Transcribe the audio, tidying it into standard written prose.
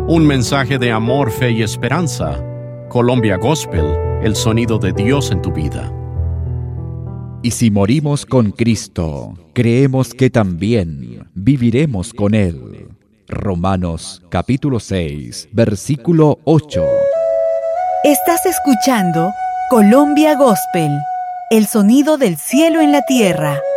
Un mensaje de amor, fe y esperanza. Colombia Gospel, el sonido de Dios en tu vida. Y si morimos con Cristo, creemos que también viviremos con Él. Romanos capítulo 6, versículo 8. Estás escuchando Colombia Gospel, el sonido del cielo en la tierra.